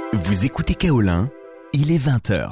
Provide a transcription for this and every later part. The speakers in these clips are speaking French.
Vous écoutez Kaolin, il est 20h.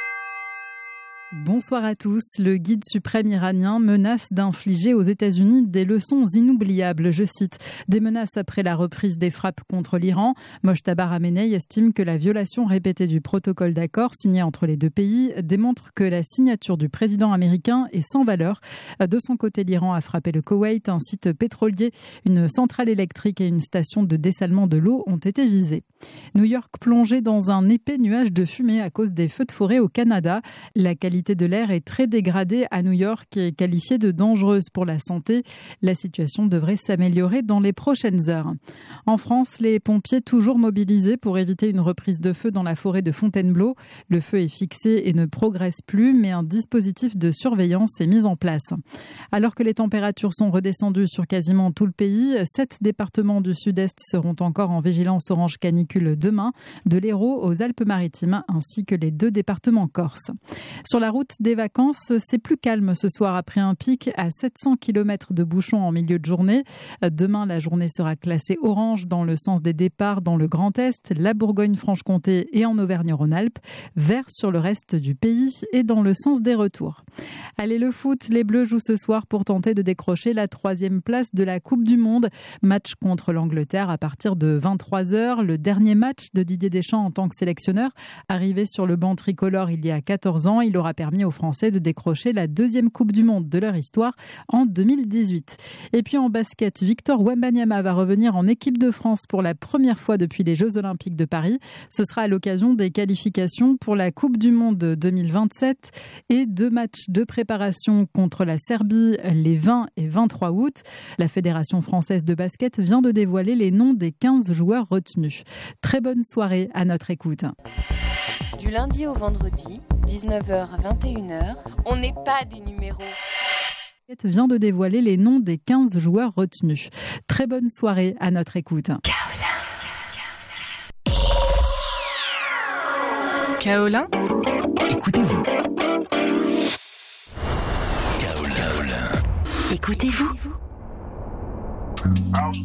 Bonsoir à tous. Le guide suprême iranien menace d'infliger aux États-Unis des leçons inoubliables. Je cite, des menaces après la reprise des frappes contre l'Iran. Mojtaba Khamenei estime que la violation répétée du protocole d'accord signé entre les deux pays démontre que la signature du président américain est sans valeur. De son côté, l'Iran a frappé le Koweït, un site pétrolier, une centrale électrique et une station de dessalement de l'eau ont été visés. New York plongé dans un épais nuage de fumée à cause des feux de forêt au Canada. La qualité de l'air est très dégradée à New York et qualifiée de dangereuse pour la santé. La situation devrait s'améliorer dans les prochaines heures. En France, les pompiers toujours mobilisés pour éviter une reprise de feu dans la forêt de Fontainebleau. Le feu est fixé et ne progresse plus, mais un dispositif de surveillance est mis en place. Alors que les températures sont redescendues sur quasiment tout le pays, 7 départements du sud-est seront encore en vigilance orange canicule demain, de l'Hérault aux Alpes-Maritimes ainsi que les 2 départements corses. Sur la route des vacances, c'est plus calme ce soir après un pic à 700 km de bouchons en milieu de journée. Demain, la journée sera classée orange dans le sens des départs dans le Grand Est, la Bourgogne-Franche-Comté et en Auvergne-Rhône-Alpes, vert sur le reste du pays et dans le sens des retours. Allez, le foot, les Bleus jouent ce soir pour tenter de décrocher la 3e place de la Coupe du Monde. Match contre l'Angleterre à partir de 23h, le dernier match de Didier Deschamps en tant que sélectionneur. Arrivé sur le banc tricolore il y a 14 ans, il aura permis aux Français de décrocher la 2e Coupe du Monde de leur histoire en 2018. Et puis en basket, Victor Wembanyama va revenir en équipe de France pour la première fois depuis les Jeux Olympiques de Paris. Ce sera à l'occasion des qualifications pour la Coupe du Monde 2027 et 2 matchs de préparation contre la Serbie les 20 et 23 août. La Fédération française de basket vient de dévoiler les noms des 15 joueurs retenus. Très bonne soirée à notre écoute. Du lundi au vendredi, 19h à 21h, on n'est pas des numéros. Vient de dévoiler les noms des 15 joueurs retenus. Très bonne soirée à notre écoute. Kaolin, Écoutez-vous. Écoutez-vous.